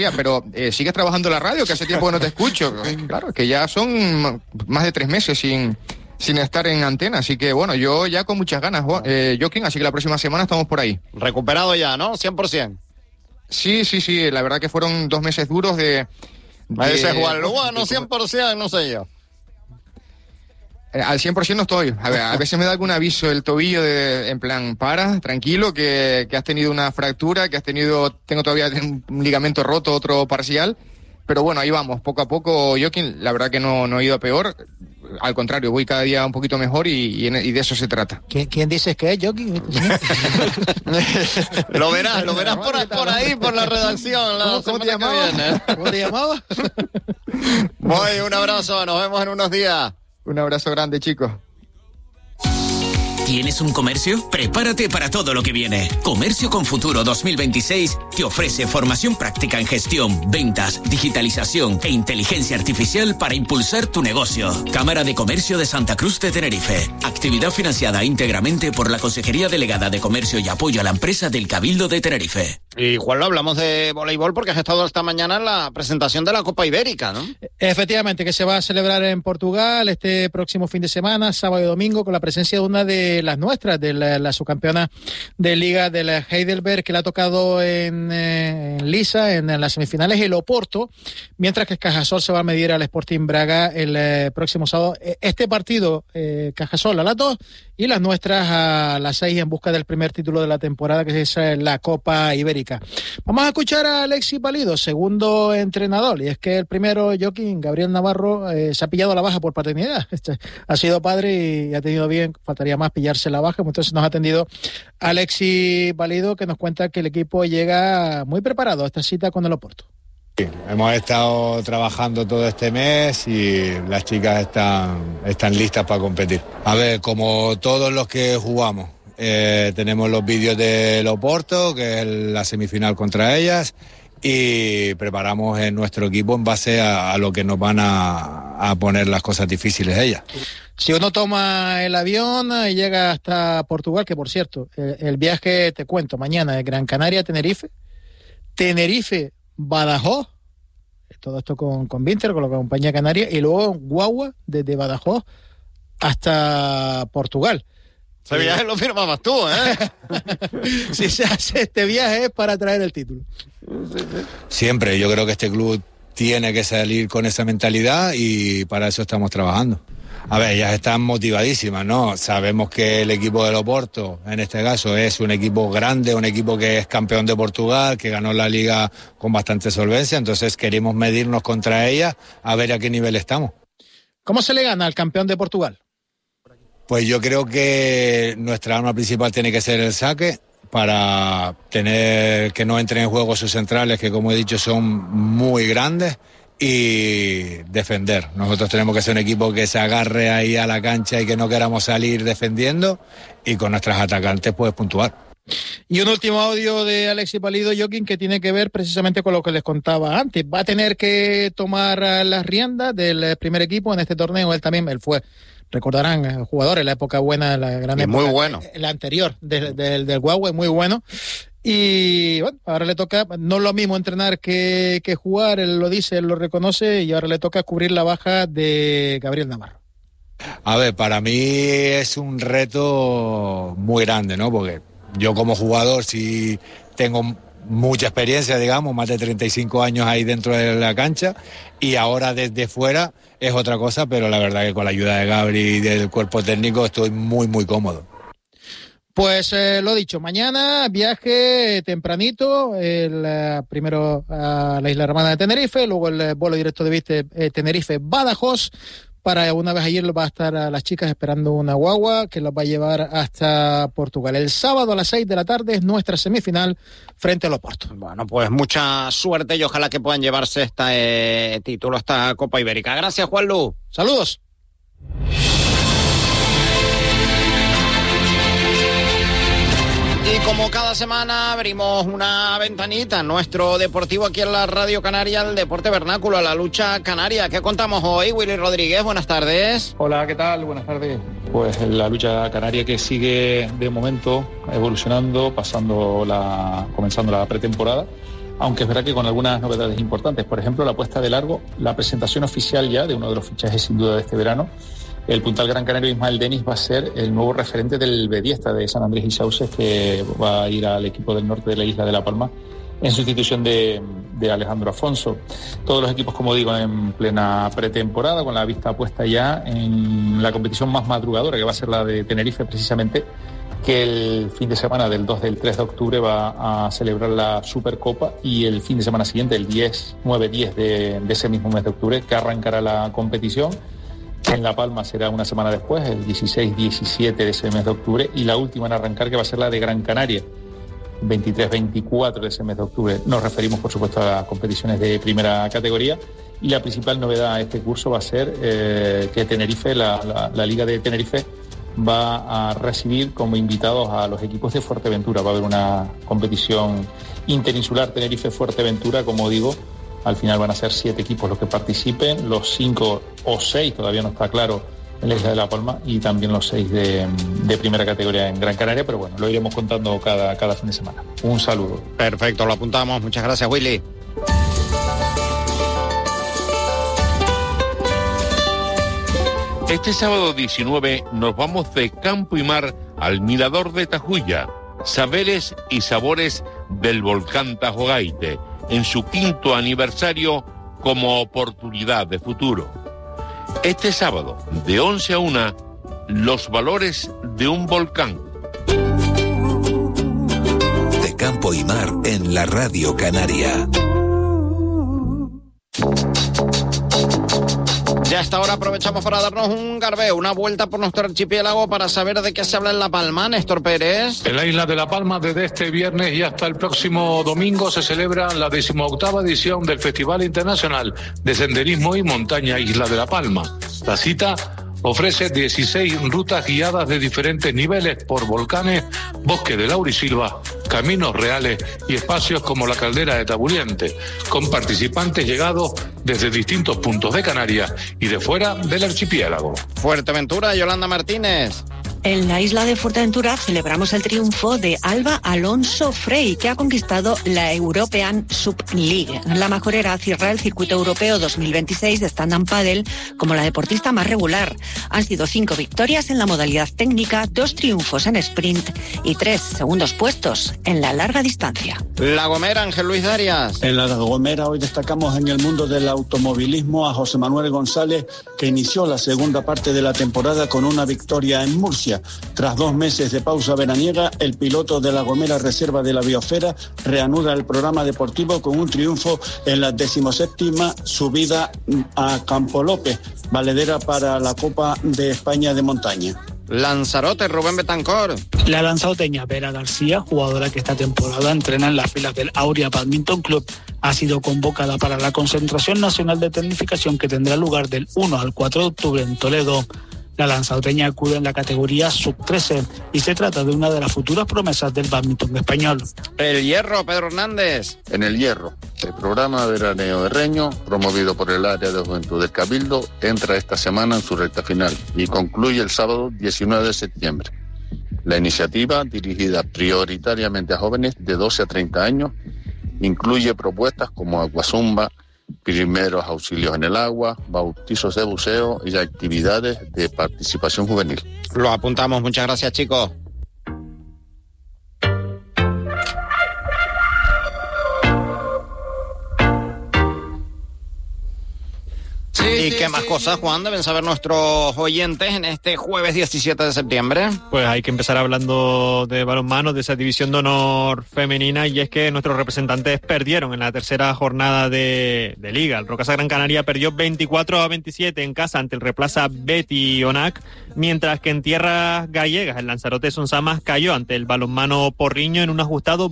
Pero sigues trabajando en la radio, que hace tiempo que no te escucho. Claro, que ya son más de 3 meses sin estar en antena, así que bueno, yo ya con muchas ganas, Joaquín, así que la próxima semana estamos por ahí. Recuperado ya, ¿no? 100%. Sí, la verdad que fueron 2 meses duros de... A veces bueno, 100%, no sé yo. Al 100% no estoy. A veces me da algún aviso el tobillo en plan, tranquilo, que has tenido una fractura, tengo todavía un ligamento roto, otro parcial, pero bueno, ahí vamos, poco a poco, Joaquín, la verdad que no he ido a peor, al contrario, voy cada día un poquito mejor y de eso se trata. ¿Quién dices que es, Joaquín? Lo verás por ahí, por la redacción. ¿Cómo te llamabas? ¿Cómo te llamabas? Muy, un abrazo, nos vemos en unos días. Un abrazo grande, chicos. ¿Tienes un comercio? Prepárate para todo lo que viene. Comercio con Futuro 2026 te ofrece formación práctica en gestión, ventas, digitalización e inteligencia artificial para impulsar tu negocio. Cámara de Comercio de Santa Cruz de Tenerife. Actividad financiada íntegramente por la Consejería Delegada de Comercio y Apoyo a la Empresa del Cabildo de Tenerife. Y Juan, hablamos de voleibol porque has estado esta mañana en la presentación de la Copa Ibérica, ¿no? Efectivamente, que se va a celebrar en Portugal este próximo fin de semana, sábado y domingo, con la presencia de una de las nuestras, de la subcampeona de Liga de la Heidelberg, que le ha tocado en Lisa, en las semifinales, el Oporto, mientras que Cajasol se va a medir al Sporting Braga el próximo sábado. Este partido, Cajasol a las 2 y las nuestras a las 6 en busca del primer título de la temporada, que es la Copa Ibérica. Vamos a escuchar a Alexis Valido, segundo entrenador, y es que el primero, Joaquín, Gabriel Navarro, se ha pillado la baja por paternidad. Ha sido padre y ha tenido bien, faltaría más pillarse la baja, entonces nos ha atendido Alexis Valido, que nos cuenta que el equipo llega muy preparado a esta cita con el Oporto. Sí, hemos estado trabajando todo este mes y las chicas están listas para competir. A ver, como todos los que jugamos, tenemos los vídeos del Oporto, que es la semifinal contra ellas, y preparamos en nuestro equipo en base a lo que nos van a poner las cosas difíciles ellas. Si uno toma el avión y llega hasta Portugal, que por cierto, el viaje, te cuento, mañana de Gran Canaria a Tenerife, Badajoz, todo esto con Vinter, con la compañía canaria, y luego guagua desde Badajoz hasta Portugal. Ese viaje lo firmabas tú, Si se hace este viaje es para traer el título. Siempre, yo creo que este club tiene que salir con esa mentalidad y para eso estamos trabajando. A ver, ellas están motivadísimas, ¿no? Sabemos que el equipo del Oporto, en este caso, es un equipo grande, un equipo que es campeón de Portugal, que ganó la liga con bastante solvencia, entonces queremos medirnos contra ellas a ver a qué nivel estamos. ¿Cómo se le gana al campeón de Portugal? Pues yo creo que nuestra arma principal tiene que ser el saque, para tener que no entren en juego sus centrales, que como he dicho son muy grandes, y defender. Nosotros tenemos que ser un equipo que se agarre ahí a la cancha y que no queramos salir defendiendo, y con nuestras atacantes pues puntuar. Y un último audio de Alexis Valido, Joaquín, que tiene que ver precisamente con lo que les contaba antes. Va a tener que tomar las riendas del primer equipo en este torneo. Él fue, recordarán, jugador en la época buena, la gran época, muy bueno. La anterior del Huawei, muy bueno. Y bueno, ahora le toca, no es lo mismo entrenar que jugar, él lo dice, él lo reconoce, y ahora le toca cubrir la baja de Gabriel Navarro. A ver, para mí es un reto muy grande, ¿no? Porque yo como jugador sí tengo mucha experiencia, digamos, más de 35 años ahí dentro de la cancha, y ahora desde fuera es otra cosa, pero la verdad que con la ayuda de Gabri y del cuerpo técnico estoy muy, muy cómodo. Pues lo dicho, mañana viaje tempranito, primero a la Isla Romana de Tenerife, luego el vuelo directo de Tenerife-Badajoz. Para una vez ayer va a estar a las chicas esperando una guagua que los va a llevar hasta Portugal. El sábado a las 6 de la tarde es nuestra semifinal frente al Oporto. Bueno, pues mucha suerte y ojalá que puedan llevarse este título, esta Copa Ibérica. Gracias, Juanlu. Saludos. Y como cada semana abrimos una ventanita en nuestro deportivo aquí en la Radio Canaria, el deporte vernáculo, la lucha canaria. ¿Qué contamos hoy, Willy Rodríguez? Buenas tardes. Hola, ¿qué tal? Buenas tardes. Pues la lucha canaria que sigue de momento evolucionando, comenzando la pretemporada, aunque es verdad que con algunas novedades importantes. Por ejemplo, la puesta de largo, la presentación oficial ya de uno de los fichajes sin duda de este verano. El puntal gran canario Ismael Denis va a ser el nuevo referente del Bediesta de San Andrés y Sauces, que va a ir al equipo del norte de la isla de La Palma en sustitución de Alejandro Afonso. Todos los equipos, como digo, en plena pretemporada, con la vista puesta ya en la competición más madrugadora, que va a ser la de Tenerife precisamente, que el fin de semana del 2 del 3 de octubre va a celebrar la Supercopa, y el fin de semana siguiente, el 9-10 de ese mismo mes de octubre, que arrancará la competición. En La Palma será una semana después, el 16-17 de ese mes de octubre, y la última en arrancar, que va a ser la de Gran Canaria, 23-24 de ese mes de octubre. Nos referimos, por supuesto, a las competiciones de primera categoría, y la principal novedad a este curso va a ser que Tenerife, la Liga de Tenerife, va a recibir como invitados a los equipos de Fuerteventura. Va a haber una competición interinsular Tenerife-Fuerteventura, como digo. Al final van a ser 7 equipos los que participen, los 5 o 6, todavía no está claro, en la isla de La Palma, y también los 6 de primera categoría en Gran Canaria, pero bueno, lo iremos contando cada fin de semana. Un saludo. Perfecto, lo apuntamos. Muchas gracias, Willy. Este sábado 19 nos vamos de campo y mar al Mirador de Tajuya, saberes y sabores del volcán Tajogaite, en su 5º aniversario como oportunidad de futuro. Este sábado, de 11 a 1, los valores de un volcán. De campo y mar en la Radio Canaria. Ya a esta hora aprovechamos para darnos un garbeo, una vuelta por nuestro archipiélago para saber de qué se habla en La Palma. Néstor Pérez. En la isla de La Palma, desde este viernes y hasta el próximo domingo, se celebra la 18ª edición del Festival Internacional de Senderismo y Montaña Isla de La Palma. La cita ofrece 16 rutas guiadas de diferentes niveles por volcanes, bosque de laurisilva, caminos reales y espacios como la caldera de Taburiente, con participantes llegados desde distintos puntos de Canarias y de fuera del archipiélago. Fuerteventura, Yolanda Martínez. En la isla de Fuerteventura celebramos el triunfo de Alba Alonso Frey, que ha conquistado la European Sub League. La majorera cierra el circuito europeo 2026 de stand-up paddle como la deportista más regular. Han sido 5 victorias en la modalidad técnica, 2 triunfos en sprint y 3 segundos puestos en la larga distancia. La Gomera, Ángel Luis Darias. En La Gomera hoy destacamos en el mundo del automovilismo a José Manuel González, que inició la segunda parte de la temporada con una victoria en Murcia. Tras 2 meses de pausa veraniega, el piloto de La Gomera Reserva de la Biosfera reanuda el programa deportivo con un triunfo en la 17ª subida a Campo López, valedera para la Copa de España de Montaña. Lanzarote, Rubén Betancor. La lanzaroteña Vera García, jugadora que esta temporada entrena en las filas del Aurea Badminton Club, ha sido convocada para la concentración nacional de tecnificación que tendrá lugar del 1 al 4 de octubre en Toledo. La lanzaroteña acude en la categoría sub-13 y se trata de una de las futuras promesas del bádminton español. El hierro, Pedro Hernández. En el hierro, el programa veraneo de Reño, promovido por el área de juventud del Cabildo, entra esta semana en su recta final y concluye el sábado 19 de septiembre. La iniciativa, dirigida prioritariamente a jóvenes de 12 a 30 años, incluye propuestas como aguazumba, primeros auxilios en el agua, bautizos de buceo y actividades de participación juvenil. Lo apuntamos, muchas gracias, chicos. ¿Y qué más cosas, Juan, deben saber nuestros oyentes en este jueves 17 de septiembre? Pues hay que empezar hablando de balonmano, de esa división de honor femenina, y es que nuestros representantes perdieron en la tercera jornada de Liga. El Rocasa Gran Canaria perdió 24-27 en casa ante el Replaza Betty Onac, mientras que en tierras gallegas el Lanzarote Sonsamas cayó ante el Balonmano Porriño en un ajustado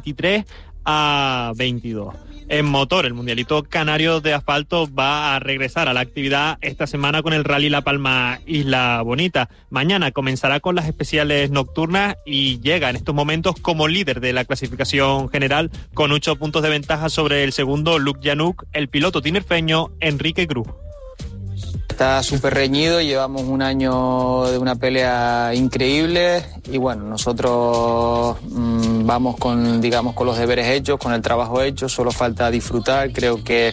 23-22. En motor, el Mundialito Canario de Asfalto va a regresar a la actividad esta semana con el Rally La Palma Isla Bonita. Mañana comenzará con las especiales nocturnas y llega en estos momentos como líder de la clasificación general con 8 puntos de ventaja sobre el segundo Luc Januk, el piloto tinerfeño Enrique Cruz. Está súper reñido, llevamos un año de una pelea increíble y bueno, nosotros vamos con los deberes hechos, con el trabajo hecho, solo falta disfrutar. Creo que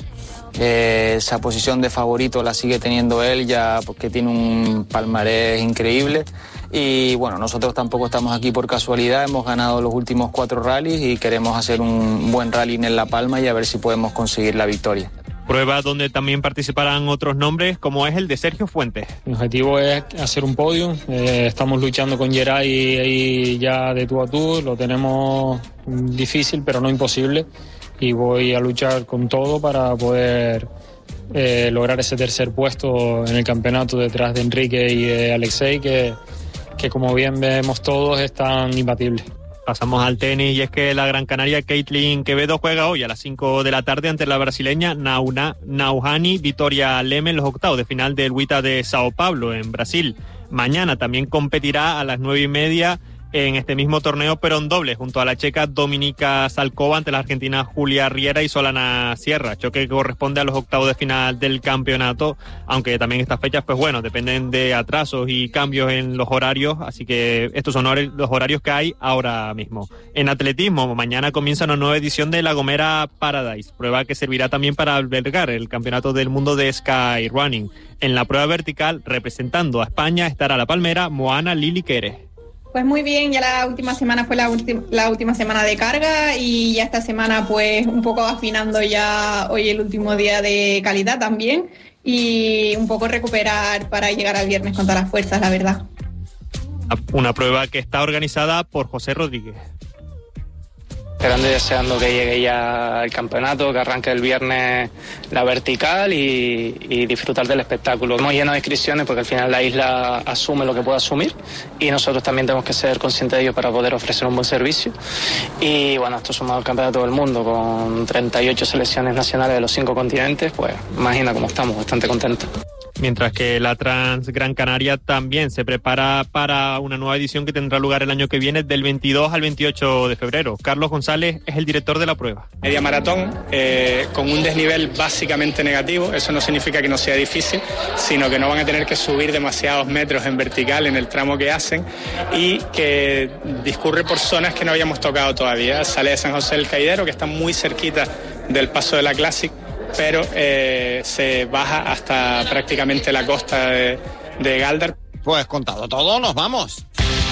esa posición de favorito la sigue teniendo él ya porque tiene un palmarés increíble y bueno, nosotros tampoco estamos aquí por casualidad, hemos ganado los últimos 4 rallies y queremos hacer un buen rally en La Palma y a ver si podemos conseguir la victoria. Prueba donde también participarán otros nombres, como es el de Sergio Fuentes. Mi objetivo es hacer un podio. Estamos luchando con Geray ya de tú a tú. Lo tenemos difícil, pero no imposible. Y voy a luchar con todo para poder lograr ese tercer puesto en el campeonato detrás de Enrique y de Alexei, que como bien vemos todos, están imbatibles. Pasamos al tenis y es que la Gran Canaria Caitlin Quevedo juega hoy a las 5 de la tarde ante la brasileña Nauhani Vitória Leme en los octavos de final del WTA de Sao Paulo en Brasil. Mañana también competirá a las 9:30 en este mismo torneo, pero en doble, junto a la checa Dominika Salkova ante la argentina Julia Riera y Solana Sierra, choque que corresponde a los octavos de final del campeonato, aunque también estas fechas, pues bueno, dependen de atrasos y cambios en los horarios, así que estos son los horarios que hay ahora mismo. En atletismo, mañana comienza una nueva edición de La Gomera Paradise, prueba que servirá también para albergar el campeonato del mundo de Skyrunning. En la prueba vertical, representando a España, estará la palmera Moana Lili Quere. Pues muy bien, ya la última semana fue la última semana de carga y ya esta semana pues un poco afinando ya hoy el último día de calidad también y un poco recuperar para llegar al viernes con todas las fuerzas, la verdad. Una prueba que está organizada por José Rodríguez. Esperando y deseando que llegue ya el campeonato, que arranque el viernes la vertical y disfrutar del espectáculo. Hemos llenado de inscripciones porque al final la isla asume lo que puede asumir y nosotros también tenemos que ser conscientes de ello para poder ofrecer un buen servicio. Y bueno, esto sumado al campeonato del mundo con 38 selecciones nacionales de los 5 continentes, pues imagina cómo estamos, bastante contentos. Mientras que la Trans Gran Canaria también se prepara para una nueva edición que tendrá lugar el año que viene, del 22 al 28 de febrero. Carlos González es el director de la prueba. Media maratón con un desnivel básicamente negativo. Eso no significa que no sea difícil, sino que no van a tener que subir demasiados metros en vertical en el tramo que hacen y que discurre por zonas que no habíamos tocado todavía. Sale de San José del Caidero, que está muy cerquita del paso de la Classic, pero se baja hasta prácticamente la costa de Galdar. Pues contado todo, nos vamos.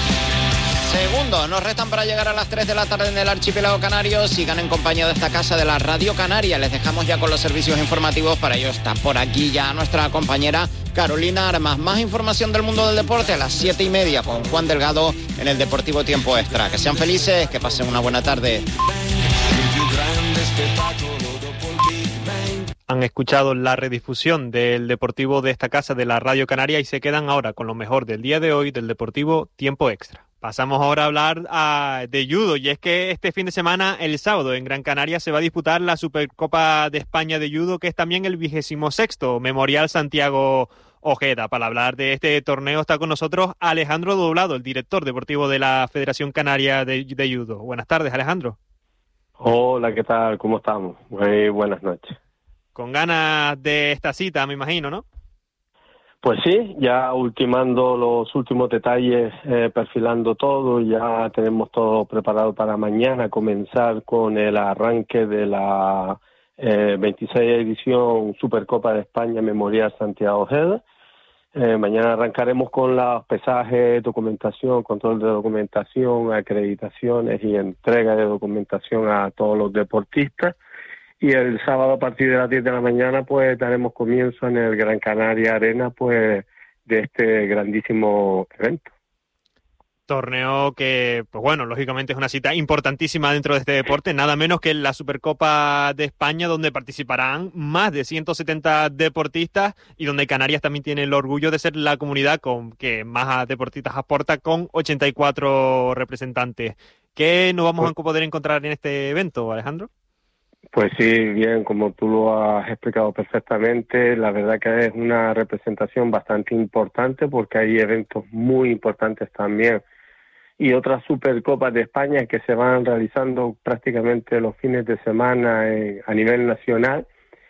Segundos nos restan para llegar a las 3 de la tarde en el archipiélago canario. Sigan en compañía de esta casa de la Radio Canaria. Les dejamos ya con los servicios informativos. Para ello está por aquí ya nuestra compañera Carolina Armas. Más información del mundo del deporte a las 7:30 con Juan Delgado en el Deportivo Tiempo Extra. Que sean felices, que pasen una buena tarde. Han escuchado la redifusión del Deportivo de esta casa de la Radio Canaria y se quedan ahora con lo mejor del día de hoy del Deportivo Tiempo Extra. Pasamos ahora a hablar de judo y es que este fin de semana, el sábado, en Gran Canaria se va a disputar la Supercopa de España de Judo, que es también el 26º Memorial Santiago Ojeda. Para hablar de este torneo está con nosotros Alejandro Doblado, el director deportivo de la Federación Canaria de Judo. Buenas tardes, Alejandro. Hola, ¿qué tal? ¿Cómo estamos? Muy buenas noches. Con ganas de esta cita, me imagino, ¿no? Pues sí, ya ultimando los últimos detalles, perfilando todo, ya tenemos todo preparado para mañana comenzar con el arranque de la 26 edición Supercopa de España Memorial Santiago Ojeda. Mañana arrancaremos con los pesajes, documentación, control de documentación, acreditaciones y entrega de documentación a todos los deportistas. Y el sábado a partir de las 10 de la mañana pues daremos comienzo en el Gran Canaria Arena pues de este grandísimo evento. Torneo que, pues bueno, lógicamente es una cita importantísima dentro de este deporte, nada menos que la Supercopa de España, donde participarán más de 170 deportistas y donde Canarias también tiene el orgullo de ser la comunidad con que más deportistas aporta, con 84 representantes. ¿Qué nos vamos a poder encontrar en este evento, Alejandro? Pues sí, bien, como tú lo has explicado perfectamente, la verdad que es una representación bastante importante porque hay eventos muy importantes también y otras Supercopas de España que se van realizando prácticamente los fines de semana a nivel nacional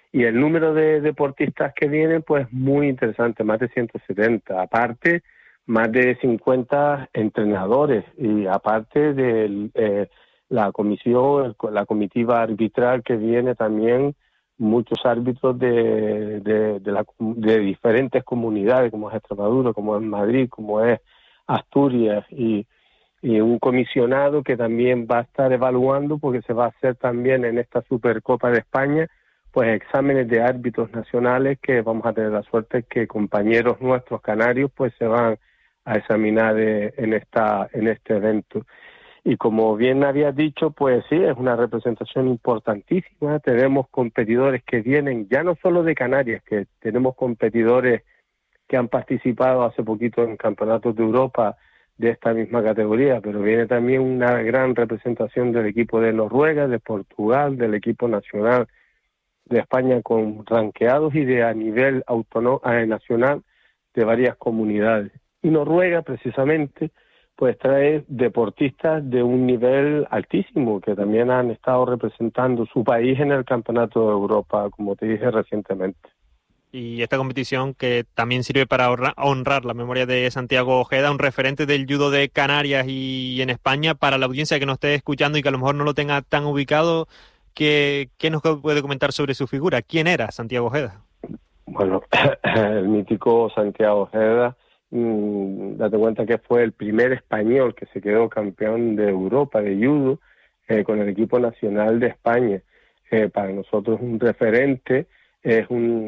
Y el número de deportistas que vienen, pues muy interesante, más de 170. Aparte, más de 50 entrenadores y aparte de la comisión, la comitiva arbitral que viene también, muchos árbitros de diferentes comunidades, como es Extremadura, como es Madrid, como es Asturias, y un comisionado que también va a estar evaluando, porque se va a hacer también en esta Supercopa de España, pues exámenes de árbitros nacionales que vamos a tener la suerte que compañeros nuestros canarios pues se van a examinar en este evento. Y como bien habías dicho, pues sí, es una representación importantísima. Tenemos competidores que vienen ya no solo de Canarias, que tenemos competidores que han participado hace poquito en campeonatos de Europa de esta misma categoría, pero viene también una gran representación del equipo de Noruega, de Portugal, del equipo nacional de España con ranqueados y de a nivel nacional de varias comunidades. Y Noruega, precisamente, pues trae deportistas de un nivel altísimo que también han estado representando su país en el Campeonato de Europa, como te dije recientemente. Y esta competición que también sirve para honrar la memoria de Santiago Ojeda, un referente del judo de Canarias y en España. Para la audiencia que nos esté escuchando y que a lo mejor no lo tenga tan ubicado, ¿qué nos puede comentar sobre su figura? ¿Quién era Santiago Ojeda? Bueno, el mítico Santiago Ojeda, date cuenta que fue el primer español que se quedó campeón de Europa de judo con el equipo nacional de España. Para nosotros un referente, es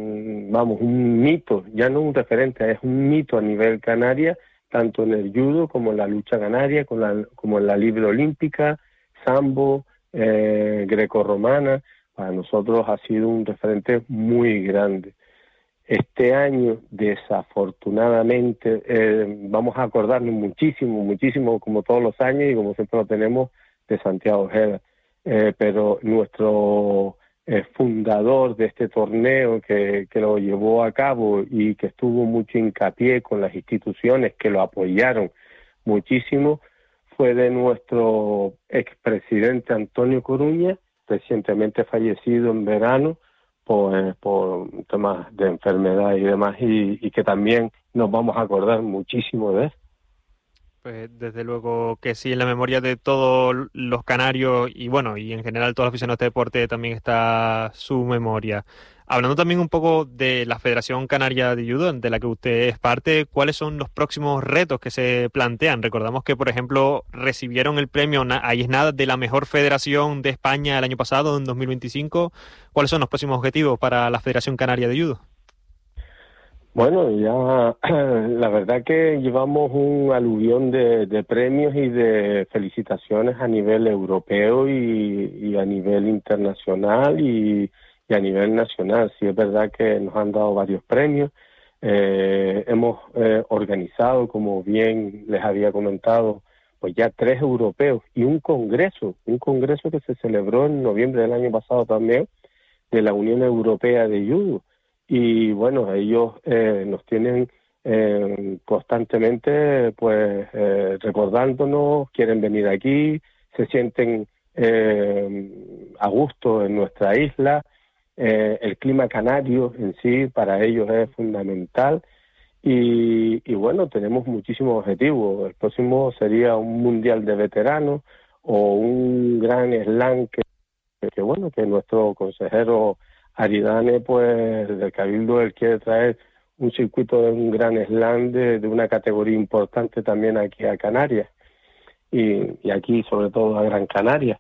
un mito, ya no un referente, es un mito a nivel canaria, tanto en el judo como en la lucha canaria, como en la libre olímpica, sambo, grecorromana. Para nosotros ha sido un referente muy grande. Este año, desafortunadamente, vamos a acordarnos muchísimo, como todos los años y como siempre lo tenemos, de Santiago Ojeda. Pero nuestro fundador de este torneo que lo llevó a cabo y que estuvo mucho hincapié con las instituciones que lo apoyaron muchísimo, fue de nuestro expresidente Antonio Coruña, recientemente fallecido en verano por temas de enfermedad y demás, y que también nos vamos a acordar muchísimo de él. Pues desde luego que sí, en la memoria de todos los canarios y bueno, y en general todos los aficionados de este deporte también está su memoria. Hablando también un poco de la Federación Canaria de Judo, de la que usted es parte, ¿cuáles son los próximos retos que se plantean? Recordamos que, por ejemplo, recibieron el premio Ahí es nada de la mejor federación de España el año pasado, en 2025. ¿Cuáles son los próximos objetivos para la Federación Canaria de Judo? Bueno, ya la verdad que llevamos un aluvión de premios y de felicitaciones a nivel europeo y a nivel internacional y a nivel nacional. Sí, es verdad que nos han dado varios premios. Hemos organizado, como bien les había comentado, pues ya 3 europeos y un congreso que se celebró en noviembre del año pasado también, de la Unión Europea de Judo. Y bueno, ellos nos tienen constantemente pues recordándonos, quieren venir aquí, se sienten a gusto en nuestra isla. El clima canario en sí para ellos es fundamental y bueno, tenemos muchísimos objetivos. El próximo sería un mundial de veteranos o un gran slam que nuestro consejero Aridane, pues del Cabildo, él quiere traer un circuito de un gran slam de una categoría importante también aquí a Canarias y aquí sobre todo a Gran Canaria.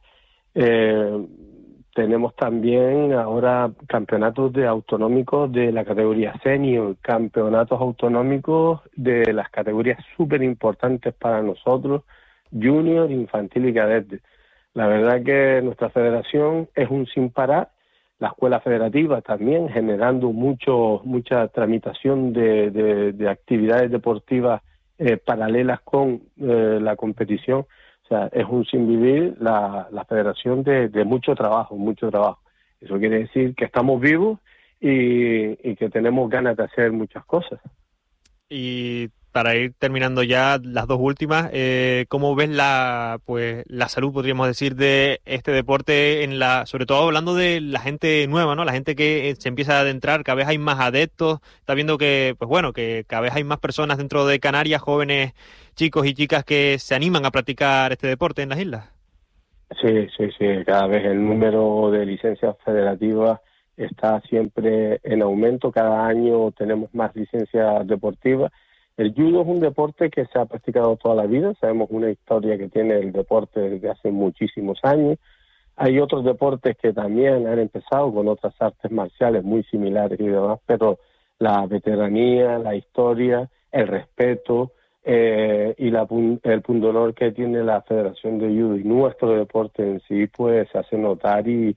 Tenemos también ahora campeonatos autonómicos de la categoría senior, campeonatos autonómicos de las categorías súper importantes para nosotros, junior, infantil y cadete. La verdad que nuestra federación es un sin parar. La escuela federativa también generando mucha tramitación de actividades deportivas paralelas con la competición. O sea, es un sinvivir la federación de mucho trabajo. Eso quiere decir que estamos vivos y que tenemos ganas de hacer muchas cosas. Y para ir terminando ya las dos últimas, ¿cómo ves la salud, podríamos decir, de este deporte, sobre todo hablando de la gente nueva, ¿no? La gente que se empieza a adentrar, cada vez hay más adeptos, está viendo que, que cada vez hay más personas dentro de Canarias, jóvenes, chicos y chicas que se animan a practicar este deporte en las islas. Sí, cada vez el número de licencias federativas está siempre en aumento, cada año tenemos más licencias deportivas. El judo es un deporte que se ha practicado toda la vida, sabemos una historia que tiene el deporte desde hace muchísimos años. Hay otros deportes que también han empezado con otras artes marciales muy similares y demás, pero la veteranía, la historia, el respeto y el pundonor que tiene la Federación de Judo y nuestro deporte en sí, pues se hace notar y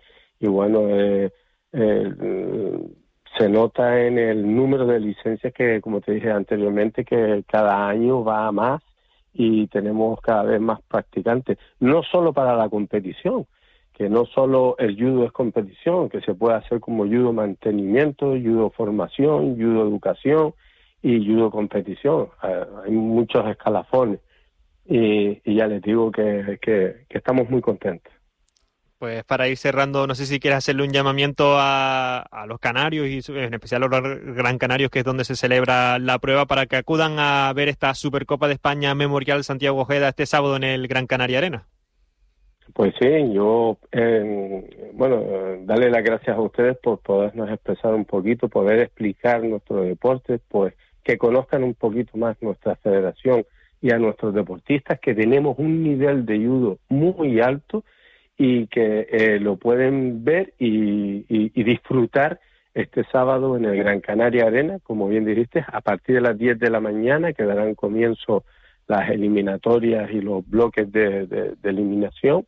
se nota en el número de licencias que, como te dije anteriormente, que cada año va a más y tenemos cada vez más practicantes, no solo para la competición, que no solo el judo es competición, que se puede hacer como judo mantenimiento, judo formación, judo educación y judo competición. Hay muchos escalafones y ya les digo que estamos muy contentos. Pues para ir cerrando, no sé si quieres hacerle un llamamiento a los canarios y en especial a los Gran Canarios, que es donde se celebra la prueba, para que acudan a ver esta Supercopa de España Memorial Santiago Ojeda este sábado en el Gran Canaria Arena. Pues sí, yo, darle las gracias a ustedes por podernos expresar un poquito, poder explicar nuestro deporte, pues que conozcan un poquito más nuestra federación y a nuestros deportistas, que tenemos un nivel de judo muy alto y que lo pueden ver y disfrutar este sábado en el Gran Canaria Arena, como bien dijiste, a partir de las 10 de la mañana, que darán comienzo las eliminatorias y los bloques de eliminación.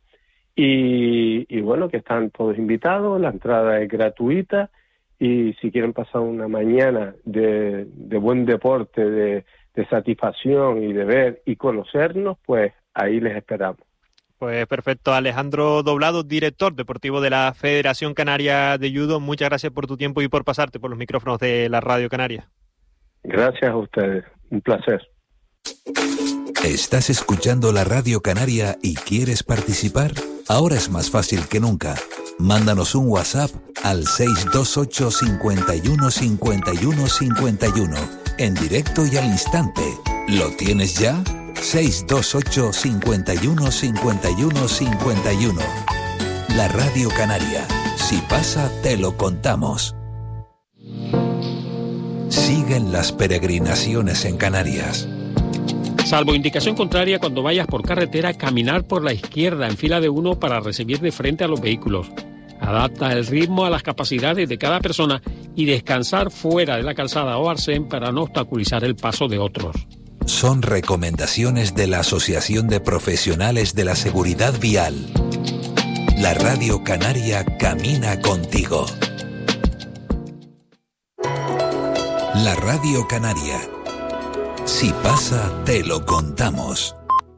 Y bueno, que están todos invitados, la entrada es gratuita y si quieren pasar una mañana de buen deporte, de satisfacción y de ver y conocernos, pues ahí les esperamos. Pues perfecto. Alejandro Doblado, director deportivo de la Federación Canaria de Judo, muchas gracias por tu tiempo y por pasarte por los micrófonos de la Radio Canaria. Gracias a ustedes, un placer. ¿Estás escuchando la Radio Canaria y quieres participar? Ahora es más fácil que nunca. Mándanos un WhatsApp al 628 51 51 51, en directo y al instante. ¿Lo tienes ya? 628 51 51 51. La Radio Canaria. Si pasa, te lo contamos. Siguen las peregrinaciones en Canarias. Salvo indicación contraria, cuando vayas por carretera, caminar por la izquierda en fila de 1 para recibir de frente a los vehículos. Adapta el ritmo a las capacidades de cada persona y descansar fuera de la calzada o arcén para no obstaculizar el paso de otros. Son recomendaciones de la Asociación de Profesionales de la Seguridad Vial. La Radio Canaria camina contigo. La Radio Canaria. Si pasa, te lo contamos.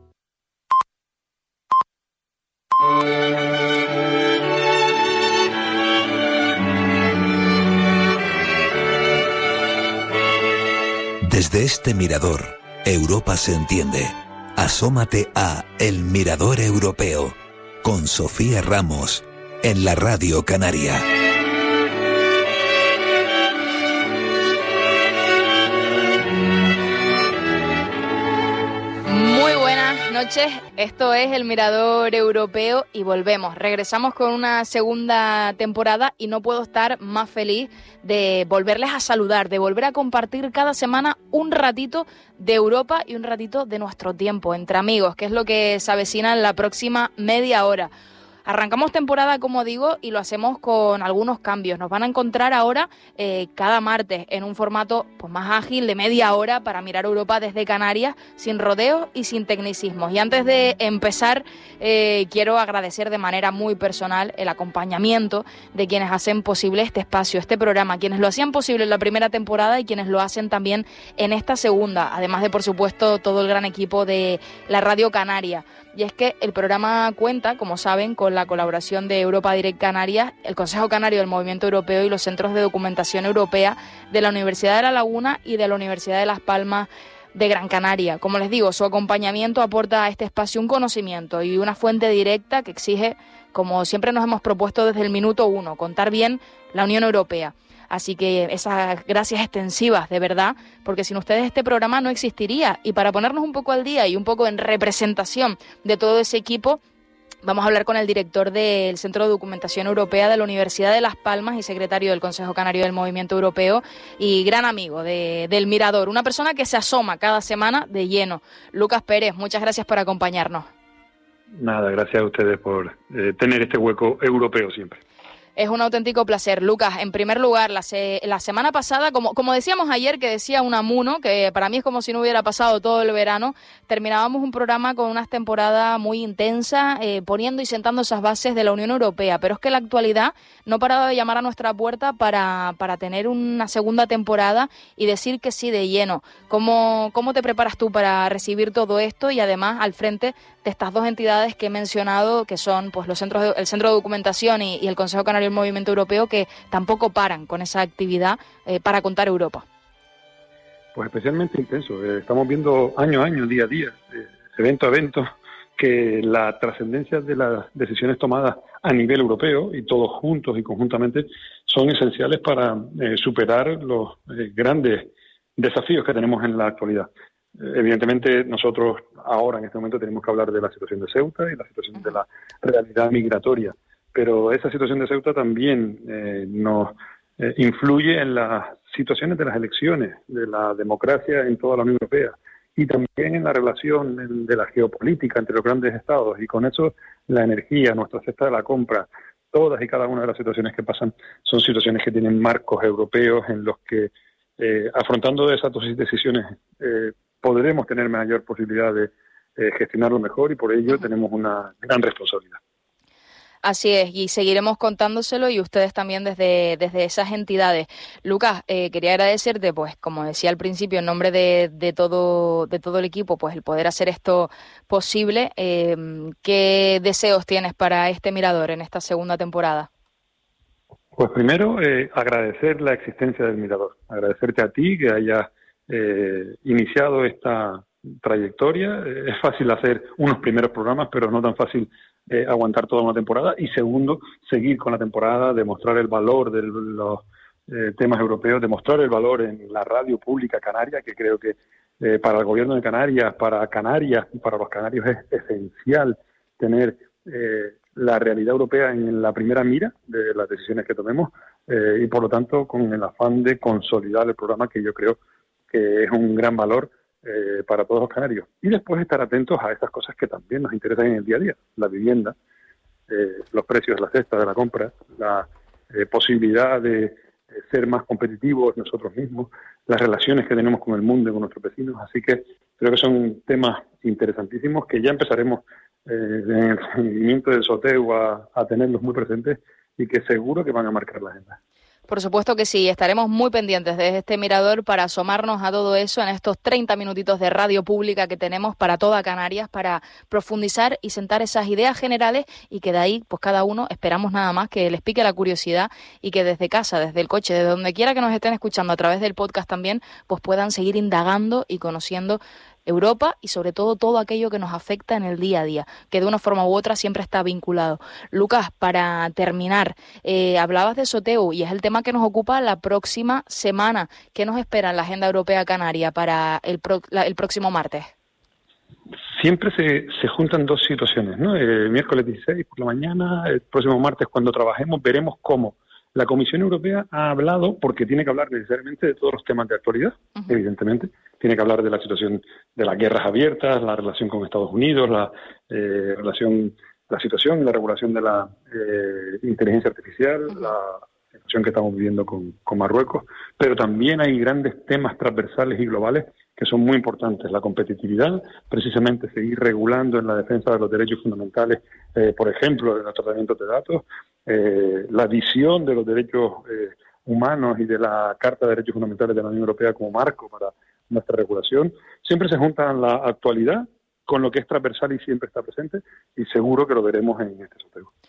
Desde este mirador, Europa se entiende. Asómate a El Mirador Europeo con Sofía Ramos en la Radio Canaria. Muy buenas noches, esto es El Mirador Europeo y regresamos con una segunda temporada y no puedo estar más feliz de volverles a saludar, de volver a compartir cada semana un ratito de Europa y un ratito de nuestro tiempo entre amigos, que es lo que se avecina en la próxima media hora. Arrancamos temporada, como digo, y lo hacemos con algunos cambios. Nos van a encontrar ahora cada martes en un formato pues más ágil de media hora para mirar Europa desde Canarias, sin rodeos y sin tecnicismos. Y antes de empezar, quiero agradecer de manera muy personal el acompañamiento de quienes hacen posible este espacio, este programa, quienes lo hacían posible en la primera temporada y quienes lo hacen también en esta segunda, además de, por supuesto, todo el gran equipo de la Radio Canaria. Y es que el programa cuenta, como saben, con la colaboración de Europa Direct Canarias, el Consejo Canario del Movimiento Europeo y los Centros de Documentación Europea de la Universidad de La Laguna y de la Universidad de Las Palmas de Gran Canaria. Como les digo, su acompañamiento aporta a este espacio un conocimiento y una fuente directa que exige, como siempre nos hemos propuesto desde el minuto 1, contar bien la Unión Europea. Así que esas gracias extensivas, de verdad, porque sin ustedes este programa no existiría. Y para ponernos un poco al día y un poco en representación de todo ese equipo, vamos a hablar con el director del Centro de Documentación Europea de la Universidad de Las Palmas y secretario del Consejo Canario del Movimiento Europeo y gran amigo del Mirador, una persona que se asoma cada semana de lleno. Lucas Pérez, muchas gracias por acompañarnos. Nada, gracias a ustedes por tener este hueco europeo siempre. Es un auténtico placer. Lucas, en primer lugar, la semana pasada, como decíamos ayer, que decía Unamuno, que para mí es como si no hubiera pasado todo el verano, terminábamos un programa con una temporada muy intensa, poniendo y sentando esas bases de la Unión Europea, pero es que la actualidad no ha parado de llamar a nuestra puerta para tener una segunda temporada y decir que sí de lleno. ¿Cómo te preparas tú para recibir todo esto y además al frente de estas dos entidades que he mencionado, que son pues el Centro de Documentación y el Consejo Canario del Movimiento Europeo, que tampoco paran con esa actividad para contar Europa? Pues especialmente intenso. Estamos viendo año a año, día a día, evento a evento, que la trascendencia de las decisiones tomadas a nivel europeo y todos juntos y conjuntamente son esenciales para superar los grandes desafíos que tenemos en la actualidad. Evidentemente nosotros ahora en este momento tenemos que hablar de la situación de Ceuta y la situación de la realidad migratoria, pero esa situación de Ceuta también nos influye en las situaciones de las elecciones, de la democracia en toda la Unión Europea y también en la relación de la geopolítica entre los grandes estados, y con eso la energía, nuestra cesta de la compra, todas y cada una de las situaciones que pasan son situaciones que tienen marcos europeos en los que afrontando esas decisiones podremos tener mayor posibilidad de gestionarlo mejor, y por ello tenemos una gran responsabilidad. Así es, y seguiremos contándoselo y ustedes también desde esas entidades. Lucas, quería agradecerte, pues como decía al principio, en nombre de todo el equipo, pues el poder hacer esto posible. ¿Qué deseos tienes para este Mirador en esta segunda temporada? Pues primero, agradecer la existencia del Mirador, agradecerte a ti que hayas iniciado esta trayectoria. Es fácil hacer unos primeros programas, pero no tan fácil aguantar toda una temporada. Y segundo, seguir con la temporada, demostrar el valor de los temas europeos, demostrar el valor en la radio pública canaria, que creo que para el gobierno de Canarias y para los canarios es esencial tener la realidad europea en la primera mira de las decisiones que tomemos, y por lo tanto con el afán de consolidar el programa, que yo creo que es un gran valor para todos los canarios. Y después estar atentos a esas cosas que también nos interesan en el día a día: la vivienda, los precios de la cesta de la compra, la posibilidad de ser más competitivos nosotros mismos, las relaciones que tenemos con el mundo y con nuestros vecinos. Así que creo que son temas interesantísimos que ya empezaremos en el seguimiento del SOTEU a tenerlos muy presentes, y que seguro que van a marcar la agenda. Por supuesto que sí, estaremos muy pendientes de este Mirador para asomarnos a todo eso en estos 30 minutitos de radio pública que tenemos para toda Canarias, para profundizar y sentar esas ideas generales, y que de ahí, pues cada uno, esperamos nada más que les pique la curiosidad y que desde casa, desde el coche, desde donde quiera que nos estén escuchando, a través del podcast también, pues puedan seguir indagando y conociendo Europa y sobre todo aquello que nos afecta en el día a día, que de una forma u otra siempre está vinculado. Lucas, para terminar, hablabas de SOTEU y es el tema que nos ocupa la próxima semana. ¿Qué nos espera en la Agenda Europea Canaria para el próximo martes? Siempre se juntan dos situaciones, ¿no? El miércoles 16 por la mañana, el próximo martes cuando trabajemos veremos cómo la Comisión Europea ha hablado, porque tiene que hablar necesariamente de todos los temas de actualidad, evidentemente. Tiene que hablar de la situación de las guerras abiertas, la relación con Estados Unidos, la situación y la regulación de la inteligencia artificial, la situación que estamos viviendo con Marruecos. Pero también hay grandes temas transversales y globales que son muy importantes. La competitividad, precisamente seguir regulando en la defensa de los derechos fundamentales, por ejemplo, de los tratamientos de datos, la visión de los derechos humanos y de la Carta de Derechos Fundamentales de la Unión Europea como marco para nuestra regulación. Siempre se juntan la actualidad con lo que es transversal y siempre está presente, y seguro que lo veremos en este sorteo.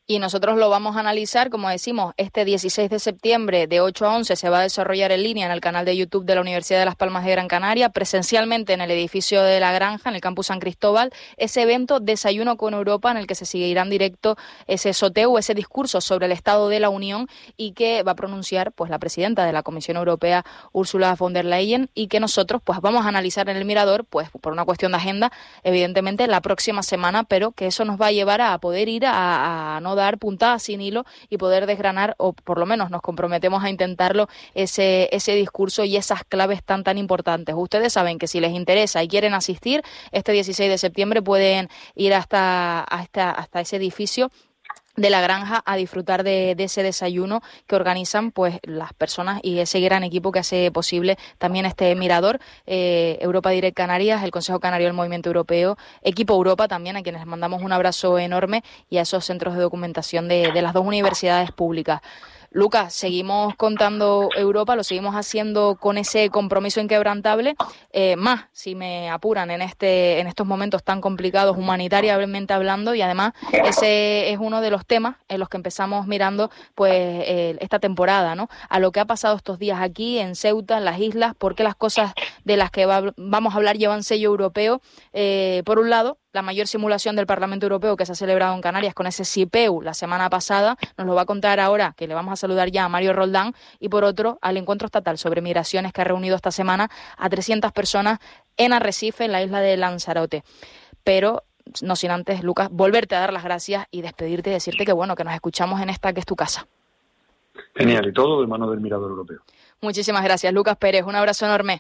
Y nosotros lo vamos a analizar, como decimos, este 16 de septiembre de 8 a 11 se va a desarrollar en línea en el canal de YouTube de la Universidad de Las Palmas de Gran Canaria, presencialmente en el edificio de La Granja, en el campus San Cristóbal, ese evento Desayuno con Europa, en el que se seguirá en directo ese SOTEU, ese discurso sobre el Estado de la Unión, y que va a pronunciar pues la presidenta de la Comisión Europea, Ursula von der Leyen, y que nosotros pues vamos a analizar en el Mirador, pues por una cuestión de agenda, evidentemente la próxima semana, pero que eso nos va a llevar a poder ir a no dar puntadas sin hilo y poder desgranar, o por lo menos nos comprometemos a intentarlo, ese discurso y esas claves tan importantes. Ustedes saben que si les interesa y quieren asistir, este 16 de septiembre pueden ir hasta ese edificio de La Granja a disfrutar de ese desayuno que organizan pues las personas y ese gran equipo que hace posible también este Mirador, Europa Direct Canarias, el Consejo Canario del Movimiento Europeo, Equipo Europa también, a quienes les mandamos un abrazo enorme, y a esos centros de documentación de las dos universidades públicas. Lucas, seguimos contando Europa, lo seguimos haciendo con ese compromiso inquebrantable, más si me apuran en estos momentos tan complicados humanitariamente hablando, y además ese es uno de los temas en los que empezamos mirando pues esta temporada, ¿no? A lo que ha pasado estos días aquí en Ceuta, en las islas, porque las cosas de las que vamos a hablar llevan sello europeo. Por un lado, la mayor simulación del Parlamento Europeo que se ha celebrado en Canarias con ese CIPEU la semana pasada, nos lo va a contar ahora, que le vamos a saludar ya a Mario Roldán, y por otro, al encuentro estatal sobre migraciones que ha reunido esta semana a 300 personas en Arrecife, en la isla de Lanzarote. Pero no sin antes, Lucas, volverte a dar las gracias y despedirte y decirte que bueno, que nos escuchamos en esta que es tu casa. Genial, y todo de mano del Mirador Europeo. Muchísimas gracias, Lucas Pérez, un abrazo enorme.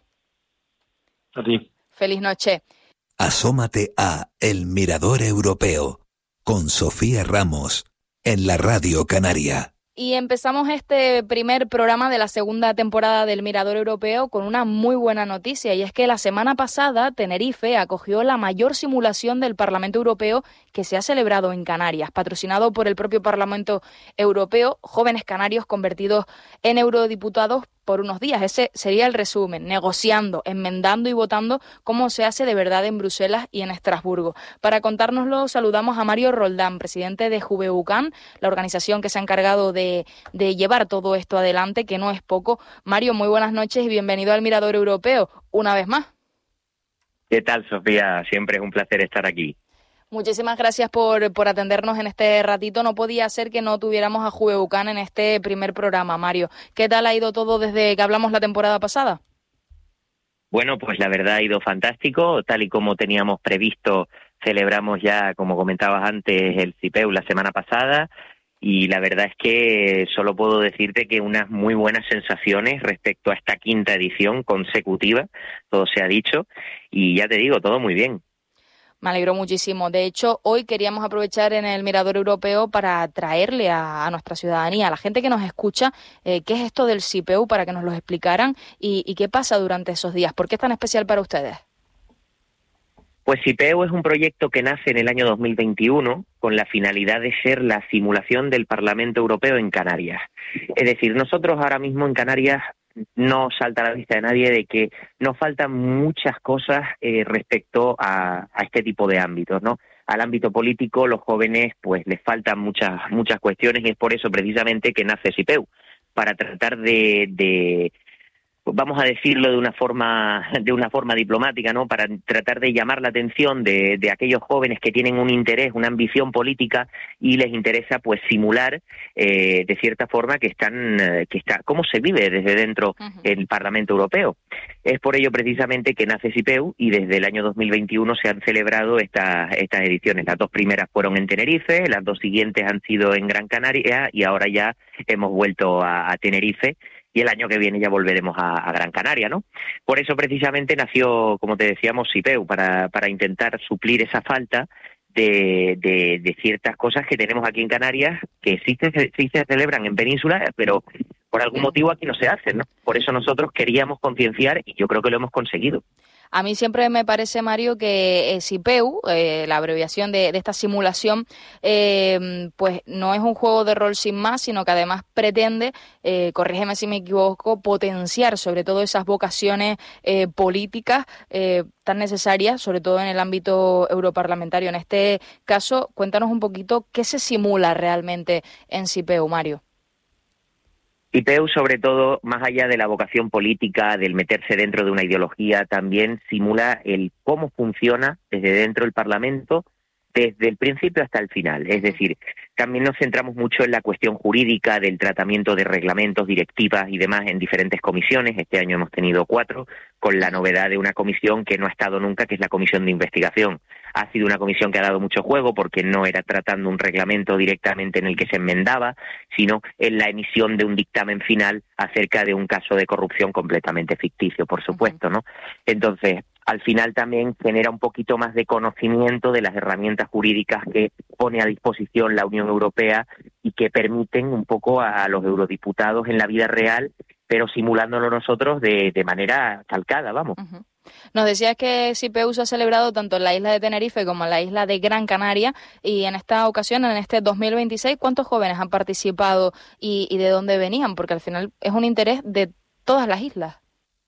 A ti. Feliz noche. Asómate a El Mirador Europeo con Sofía Ramos en la Radio Canaria. Y empezamos este primer programa de la segunda temporada del Mirador Europeo con una muy buena noticia, y es que la semana pasada Tenerife acogió la mayor simulación del Parlamento Europeo que se ha celebrado en Canarias, patrocinado por el propio Parlamento Europeo, jóvenes canarios convertidos en eurodiputados por unos días. Ese sería el resumen, negociando, enmendando y votando como se hace de verdad en Bruselas y en Estrasburgo. Para contárnoslo, saludamos a Mario Roldán, presidente de Juveucan, la organización que se ha encargado de llevar todo esto adelante, que no es poco. Mario, muy buenas noches y bienvenido al Mirador Europeo, una vez más. ¿Qué tal, Sofía? Siempre es un placer estar aquí. Muchísimas gracias por atendernos en este ratito. No podía ser que no tuviéramos a Juveucan en este primer programa, Mario. ¿Qué tal ha ido todo desde que hablamos la temporada pasada? Bueno, pues la verdad ha ido fantástico. Tal y como teníamos previsto, celebramos ya, como comentabas antes, el CIPEU la semana pasada. Y la verdad es que solo puedo decirte que unas muy buenas sensaciones respecto a esta quinta edición consecutiva, todo se ha dicho. Y ya te digo, todo muy bien. Me alegro muchísimo. De hecho, hoy queríamos aprovechar en el Mirador Europeo para traerle a nuestra ciudadanía, a la gente que nos escucha, qué es esto del CIPEU, para que nos lo explicaran y qué pasa durante esos días. ¿Por qué es tan especial para ustedes? Pues CIPEU es un proyecto que nace en el año 2021 con la finalidad de ser la simulación del Parlamento Europeo en Canarias. Es decir, nosotros ahora mismo en Canarias no salta a la vista de nadie de que nos faltan muchas cosas respecto a este tipo de ámbitos, ¿no? Al ámbito político, los jóvenes pues les faltan muchas cuestiones, y es por eso precisamente que nace CIPEU, para tratar de vamos a decirlo de una forma diplomática, ¿no? Para tratar de llamar la atención de aquellos jóvenes que tienen un interés, una ambición política, y les interesa pues simular de cierta forma que está cómo se vive desde dentro el Parlamento Europeo. Es por ello precisamente que nace CIPEU, y desde el año 2021 se han celebrado estas ediciones. Las dos primeras fueron en Tenerife, las dos siguientes han sido en Gran Canaria, y ahora ya hemos vuelto a Tenerife. Y el año que viene ya volveremos a Gran Canaria, ¿no? Por eso precisamente nació, como te decíamos, CIPEU, para intentar suplir esa falta de ciertas cosas que tenemos aquí en Canarias, que sí se celebran en Península, pero por algún motivo aquí no se hacen, ¿no? Por eso nosotros queríamos concienciar, y yo creo que lo hemos conseguido. A mí siempre me parece, Mario, que SIPEU, la abreviación de esta simulación, pues no es un juego de rol sin más, sino que además pretende, corrígeme si me equivoco, potenciar sobre todo esas vocaciones políticas tan necesarias, sobre todo en el ámbito europarlamentario. En este caso, cuéntanos un poquito qué se simula realmente en SIPEU, Mario. SIPEU, sobre todo, más allá de la vocación política, del meterse dentro de una ideología, también simula el cómo funciona desde dentro del Parlamento, desde el principio hasta el final. Es decir, también nos centramos mucho en la cuestión jurídica del tratamiento de reglamentos, directivas y demás en diferentes comisiones. Este año hemos tenido 4, con la novedad de una comisión que no ha estado nunca, que es la comisión de investigación. Ha sido una comisión que ha dado mucho juego porque no era tratando un reglamento directamente en el que se enmendaba, sino en la emisión de un dictamen final acerca de un caso de corrupción completamente ficticio, por supuesto, ¿no? Entonces, al final también genera un poquito más de conocimiento de las herramientas jurídicas que pone a disposición la Unión Europea y que permiten un poco a los eurodiputados en la vida real, pero simulándolo nosotros de manera calcada, vamos. Uh-huh. Nos decías que SIPEU se ha celebrado tanto en la isla de Tenerife como en la isla de Gran Canaria, y en esta ocasión, en este 2026, ¿cuántos jóvenes han participado y de dónde venían? Porque al final es un interés de todas las islas.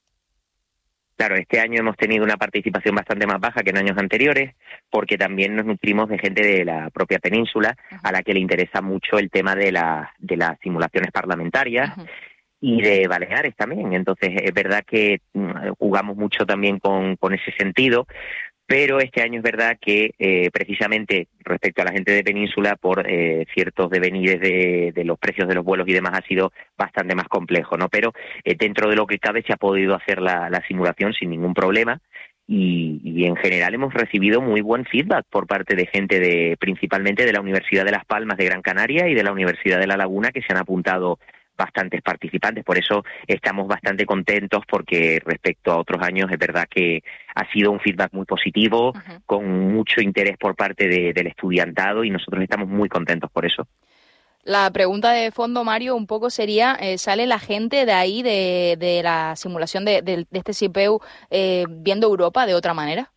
Claro, este año hemos tenido una participación bastante más baja que en años anteriores, porque también nos nutrimos de gente de la propia península, a la que le interesa mucho el tema de las simulaciones parlamentarias, y de Baleares también. Entonces, es verdad que jugamos mucho también con ese sentido, pero este año es verdad que precisamente respecto a la gente de península, por ciertos devenires de los precios de los vuelos y demás, ha sido bastante más complejo, ¿no? Pero dentro de lo que cabe se ha podido hacer la simulación sin ningún problema, y en general hemos recibido muy buen feedback por parte de gente principalmente de la Universidad de Las Palmas de Gran Canaria y de la Universidad de La Laguna, que se han apuntado bastantes participantes. Por eso estamos bastante contentos, porque respecto a otros años es verdad que ha sido un feedback muy positivo, con mucho interés por parte del estudiantado, y nosotros estamos muy contentos por eso. La pregunta de fondo, Mario, un poco sería, ¿sale la gente de ahí, de la simulación de este SIPEU, viendo Europa de otra manera?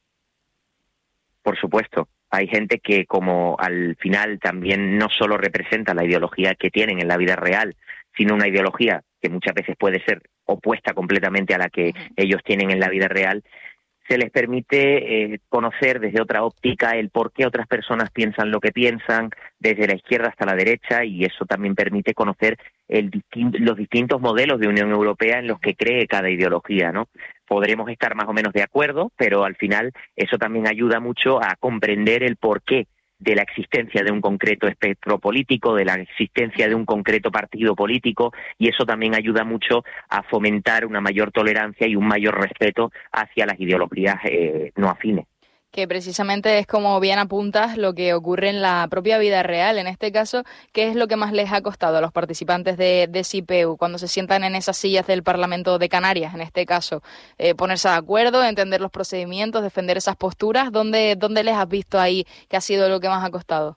Por supuesto. Hay gente que, como al final también no solo representa la ideología que tienen en la vida real, sino una ideología que muchas veces puede ser opuesta completamente a la que ellos tienen en la vida real, se les permite conocer desde otra óptica el por qué otras personas piensan lo que piensan, desde la izquierda hasta la derecha, y eso también permite conocer los distintos modelos de Unión Europea en los que cree cada ideología, ¿no? Podremos estar más o menos de acuerdo, pero al final eso también ayuda mucho a comprender el porqué de la existencia de un concreto espectro político, de la existencia de un concreto partido político, y eso también ayuda mucho a fomentar una mayor tolerancia y un mayor respeto hacia las ideologías no afines. Que precisamente es, como bien apuntas, lo que ocurre en la propia vida real. En este caso, ¿qué es lo que más les ha costado a los participantes de SIPEU cuando se sientan en esas sillas del Parlamento de Canarias, en este caso? ¿Ponerse de acuerdo, entender los procedimientos, defender esas posturas? ¿Dónde les has visto ahí que ha sido lo que más ha costado?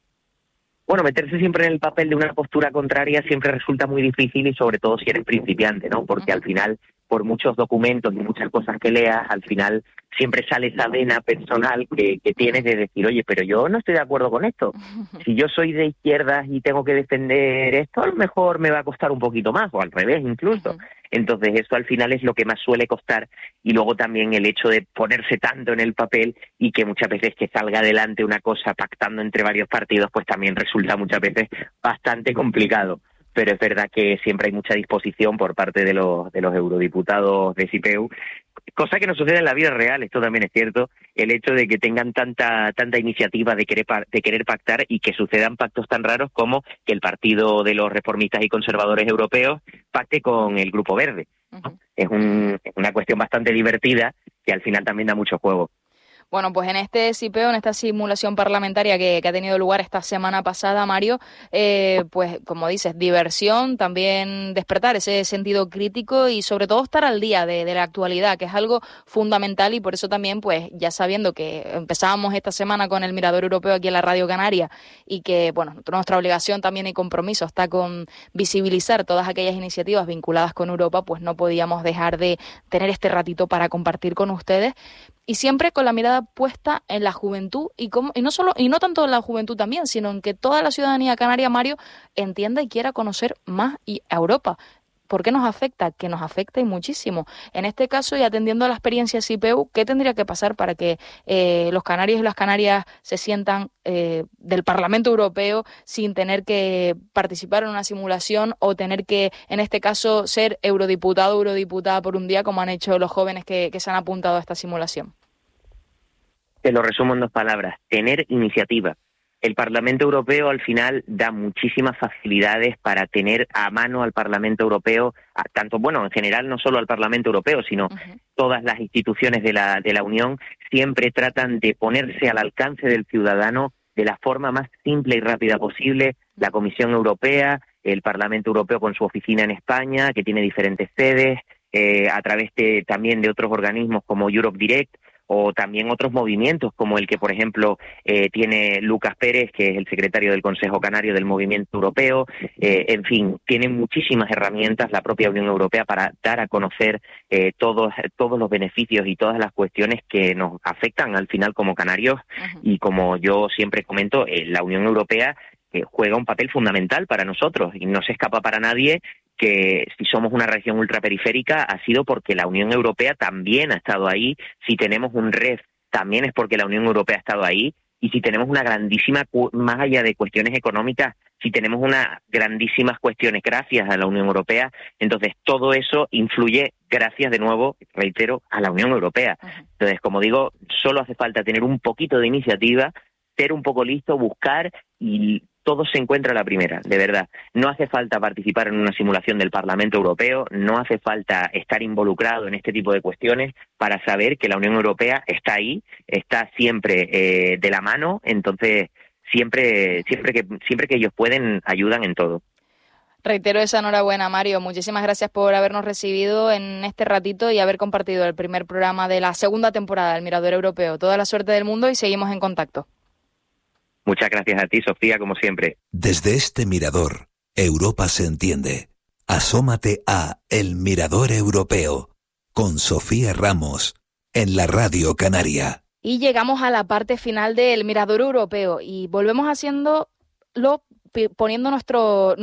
Bueno, meterse siempre en el papel de una postura contraria siempre resulta muy difícil, y sobre todo si eres principiante, ¿no? Porque al final, por muchos documentos y muchas cosas que leas, al final siempre sale esa vena personal que tienes de decir, oye, pero yo no estoy de acuerdo con esto. Si yo soy de izquierdas y tengo que defender esto, a lo mejor me va a costar un poquito más, o al revés incluso. Entonces eso al final es lo que más suele costar, y luego también el hecho de ponerse tanto en el papel, y que muchas veces que salga adelante una cosa pactando entre varios partidos, pues también resulta muchas veces bastante complicado. Pero es verdad que siempre hay mucha disposición por parte de los eurodiputados de SIPEU, cosa que no sucede en la vida real. Esto también es cierto, el hecho de que tengan tanta iniciativa de querer pactar, y que sucedan pactos tan raros como que el Partido de los Reformistas y Conservadores Europeos pacte con el Grupo Verde, ¿no? Es una cuestión bastante divertida, que al final también da mucho juego. Bueno, pues en este CIPEO, en esta simulación parlamentaria que ha tenido lugar esta semana pasada, Mario, pues como dices, diversión, también despertar ese sentido crítico y sobre todo estar al día de la actualidad, que es algo fundamental, y por eso también, pues ya sabiendo que empezábamos esta semana con el Mirador Europeo aquí en la Radio Canaria y que, bueno, nuestra obligación también y compromiso está con visibilizar todas aquellas iniciativas vinculadas con Europa, pues no podíamos dejar de tener este ratito para compartir con ustedes. Y siempre con la mirada puesta en la juventud y no tanto en la juventud también, sino en que toda la ciudadanía canaria, Mario, entienda y quiera conocer más a Europa. ¿Por qué nos afecta? Que nos afecta y muchísimo. En este caso, y atendiendo a la experiencia CIPEU, ¿qué tendría que pasar para que los canarios y las canarias se sientan del Parlamento Europeo sin tener que participar en una simulación o tener que, en este caso, ser eurodiputado o eurodiputada por un día, como han hecho los jóvenes que se han apuntado a esta simulación? Te lo resumo en 2 palabras: tener iniciativa. El Parlamento Europeo al final da muchísimas facilidades para tener a mano al Parlamento Europeo, tanto, bueno, en general no solo al Parlamento Europeo, sino todas las instituciones de la Unión siempre tratan de ponerse al alcance del ciudadano de la forma más simple y rápida posible. La Comisión Europea, el Parlamento Europeo con su oficina en España, que tiene diferentes sedes, a través también de otros organismos como Europe Direct, o también otros movimientos como el que, por ejemplo, tiene Lucas Pérez, que es el secretario del Consejo Canario del Movimiento Europeo. En fin, tiene muchísimas herramientas la propia Unión Europea para dar a conocer todos los beneficios y todas las cuestiones que nos afectan al final como canarios. Y como yo siempre comento, la Unión Europea juega un papel fundamental para nosotros y no se escapa para nadie que si somos una región ultraperiférica ha sido porque la Unión Europea también ha estado ahí. Si tenemos un REF, también es porque la Unión Europea ha estado ahí. Y si tenemos una grandísima, más allá de cuestiones económicas, si tenemos unas grandísimas cuestiones gracias a la Unión Europea, entonces todo eso influye gracias, de nuevo, reitero, a la Unión Europea. Entonces, como digo, solo hace falta tener un poquito de iniciativa, ser un poco listo, buscar, y todo se encuentra a la primera, de verdad. No hace falta participar en una simulación del Parlamento Europeo, no hace falta estar involucrado en este tipo de cuestiones para saber que la Unión Europea está ahí, está siempre de la mano. Entonces siempre que ellos pueden, ayudan en todo. Reitero esa enhorabuena, Mario. Muchísimas gracias por habernos recibido en este ratito y haber compartido el primer programa de la segunda temporada del Mirador Europeo. Toda la suerte del mundo y seguimos en contacto. Muchas gracias a ti, Sofía, como siempre. Desde este mirador, Europa se entiende. Asómate a El Mirador Europeo con Sofía Ramos en la Radio Canaria. Y llegamos a la parte final del Mirador Europeo y volvemos haciéndolo poniendo nuestros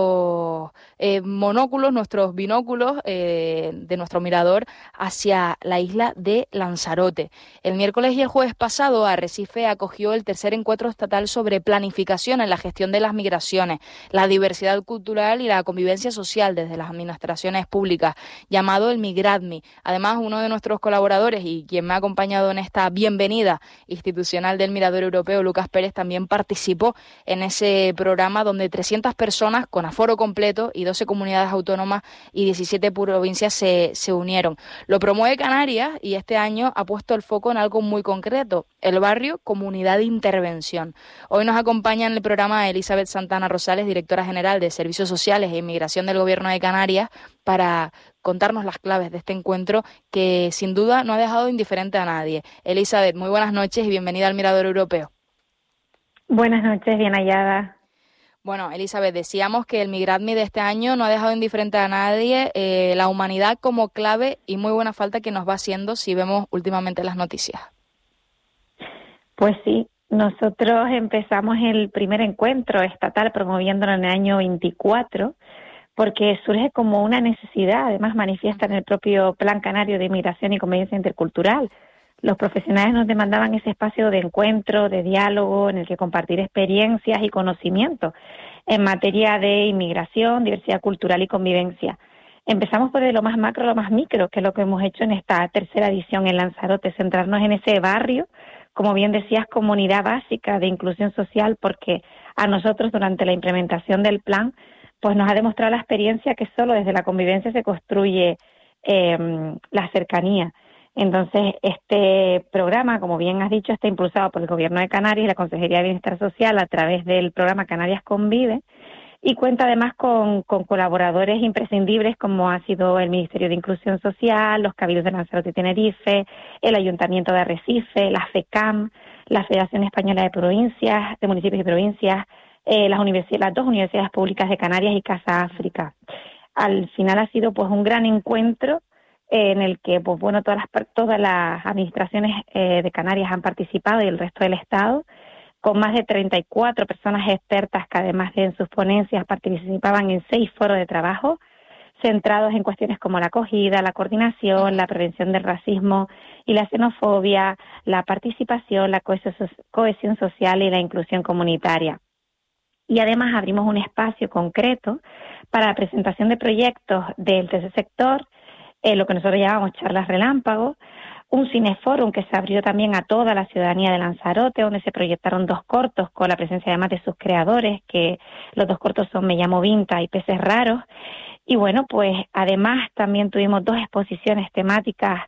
monóculos, nuestros binóculos de nuestro mirador hacia la isla de Lanzarote. El miércoles y el jueves pasado, Arrecife acogió el tercer encuentro estatal sobre planificación en la gestión de las migraciones, la diversidad cultural y la convivencia social desde las administraciones públicas, llamado el Migradmi. Además, uno de nuestros colaboradores y quien me ha acompañado en esta bienvenida institucional del Mirador Europeo, Lucas Pérez, también participó en ese programa donde 300 personas con aforo completo y 12 comunidades autónomas y 17 provincias se unieron. Lo promueve Canarias y este año ha puesto el foco en algo muy concreto, el barrio Comunidad de Intervención. Hoy nos acompaña en el programa Elizabeth Santana Rosales, directora general de Servicios Sociales e Inmigración del Gobierno de Canarias, para contarnos las claves de este encuentro que sin duda no ha dejado indiferente a nadie. Elizabeth, muy buenas noches y bienvenida al Mirador Europeo. Buenas noches, bien hallada. Bueno, Elizabeth, decíamos que el Migradmi de este año no ha dejado indiferente a nadie, la humanidad como clave y muy buena falta que nos va haciendo si vemos últimamente las noticias. Pues sí, nosotros empezamos el primer encuentro estatal promoviéndolo en el año 24 porque surge como una necesidad, además manifiesta en el propio Plan Canario de Inmigración y Convivencia Intercultural. Los profesionales nos demandaban ese espacio de encuentro, de diálogo, en el que compartir experiencias y conocimientos en materia de inmigración, diversidad cultural y convivencia. Empezamos por lo más macro a lo más micro, que es lo que hemos hecho en esta tercera edición en Lanzarote, centrarnos en ese barrio, como bien decías, comunidad básica de inclusión social, porque a nosotros durante la implementación del plan, pues nos ha demostrado la experiencia que solo desde la convivencia se construye la cercanía. Entonces, este programa, como bien has dicho, está impulsado por el Gobierno de Canarias y la Consejería de Bienestar Social a través del programa Canarias Convive, y cuenta además con colaboradores imprescindibles como ha sido el Ministerio de Inclusión Social, los Cabildos de Lanzarote y Tenerife, el Ayuntamiento de Arrecife, la FECAM, la Federación Española de Provincias, de Municipios y Provincias, las dos universidades públicas de Canarias y Casa África. Al final ha sido pues un gran encuentro en el que pues bueno todas las administraciones de Canarias han participado y el resto del Estado, con más de 34 personas expertas que además de en sus ponencias participaban en 6 foros de trabajo centrados en cuestiones como la acogida, la coordinación, la prevención del racismo y la xenofobia, la participación, la cohesión social y la inclusión comunitaria. Y además abrimos un espacio concreto para la presentación de proyectos del tercer sector, lo que nosotros llamamos charlas relámpago, un cineforum que se abrió también a toda la ciudadanía de Lanzarote, donde se proyectaron 2 cortos con la presencia además de sus creadores, que los 2 cortos son Me llamo Vinta y Peces Raros. Y bueno, pues además también tuvimos 2 exposiciones temáticas,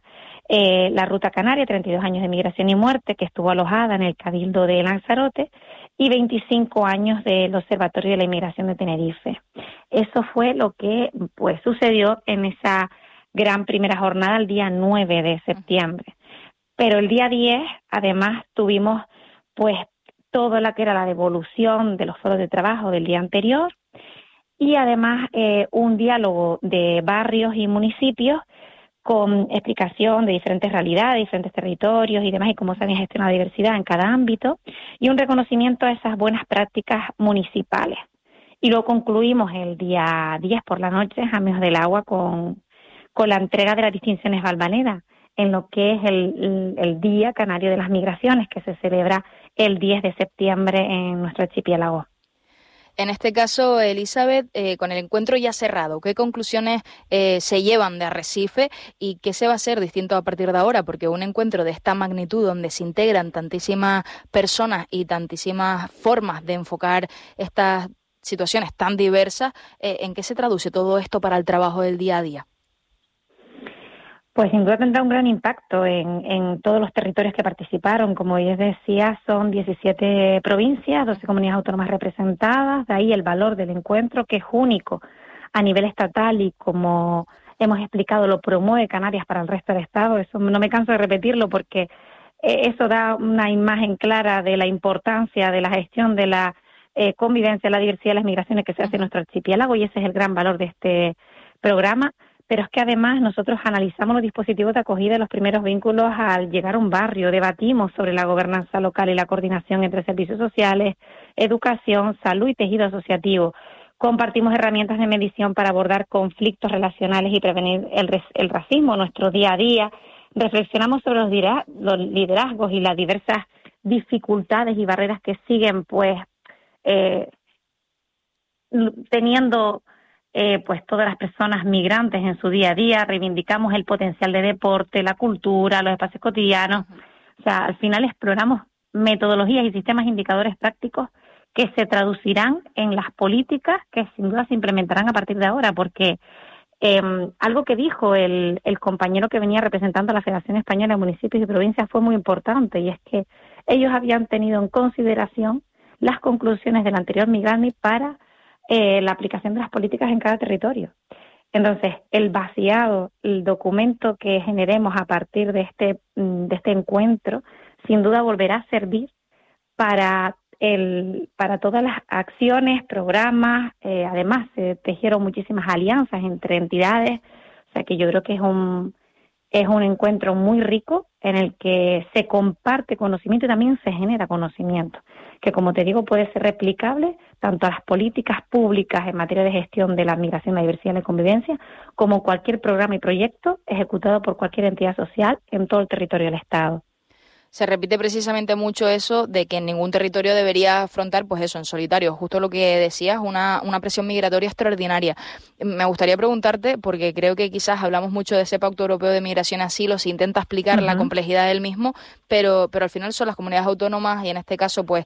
la Ruta Canaria, 32 años de migración y muerte, que estuvo alojada en el Cabildo de Lanzarote, y 25 años del Observatorio de la Inmigración de Tenerife. Eso fue lo que pues sucedió en esa gran primera jornada el día 9 de septiembre. Pero el día 10, además, tuvimos pues todo lo que era la devolución de los foros de trabajo del día anterior y además un diálogo de barrios y municipios con explicación de diferentes realidades, diferentes territorios y demás, y cómo se había gestionado la diversidad en cada ámbito, y un reconocimiento a esas buenas prácticas municipales. Y luego concluimos el día 10 por la noche, Amigos del Agua, con la entrega de las distinciones Valvanera, en lo que es el Día Canario de las Migraciones, que se celebra el 10 de septiembre en nuestro archipiélago. En este caso, Elizabeth, con el encuentro ya cerrado, ¿qué conclusiones se llevan de Arrecife y qué se va a hacer distinto a partir de ahora? Porque un encuentro de esta magnitud, donde se integran tantísimas personas y tantísimas formas de enfocar estas situaciones tan diversas, ¿en qué se traduce todo esto para el trabajo del día a día? Pues sin duda tendrá un gran impacto en todos los territorios que participaron. Como ya decía, son 17 provincias, 12 comunidades autónomas representadas, de ahí el valor del encuentro, que es único a nivel estatal y, como hemos explicado, lo promueve Canarias para el resto del Estado. Eso no me canso de repetirlo porque eso da una imagen clara de la importancia de la gestión de la convivencia, la diversidad y las migraciones que se hace en nuestro archipiélago, y ese es el gran valor de este programa. Pero es que además nosotros analizamos los dispositivos de acogida de los primeros vínculos al llegar a un barrio, debatimos sobre la gobernanza local y la coordinación entre servicios sociales, educación, salud y tejido asociativo. Compartimos herramientas de medición para abordar conflictos relacionales y prevenir el racismo en nuestro día a día. Reflexionamos sobre los liderazgos y las diversas dificultades y barreras que siguen pues teniendo pues todas las personas migrantes en su día a día. Reivindicamos el potencial de deporte, la cultura, los espacios cotidianos. O sea, al final exploramos metodologías y sistemas indicadores prácticos que se traducirán en las políticas que sin duda se implementarán a partir de ahora, porque algo que dijo el compañero que venía representando a la Federación Española de Municipios y Provincias fue muy importante, y es que ellos habían tenido en consideración las conclusiones del anterior Migrani para la aplicación de las políticas en cada territorio. Entonces, el vaciado, el documento que generemos a partir de este encuentro, sin duda volverá a servir para todas las acciones, programas. Además, se tejieron muchísimas alianzas entre entidades, o sea que yo creo que es un encuentro muy rico en el que se comparte conocimiento y también se genera conocimiento, que, como te digo, puede ser replicable tanto a las políticas públicas en materia de gestión de la migración, la diversidad y la convivencia, como cualquier programa y proyecto ejecutado por cualquier entidad social en todo el territorio del Estado. Se repite precisamente mucho eso de que ningún territorio debería afrontar, pues eso, en solitario. Justo lo que decías, una presión migratoria extraordinaria. Me gustaría preguntarte, porque creo que quizás hablamos mucho de ese Pacto Europeo de Migración y Asilo, se intenta explicar la complejidad del mismo, pero al final son las comunidades autónomas y en este caso, pues,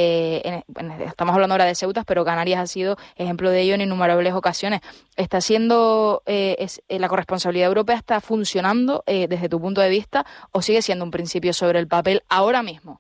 estamos hablando ahora de Ceuta, pero Canarias ha sido ejemplo de ello en innumerables ocasiones. ¿Está siendo la corresponsabilidad europea está funcionando desde tu punto de vista o sigue siendo un principio sobre el papel ahora mismo?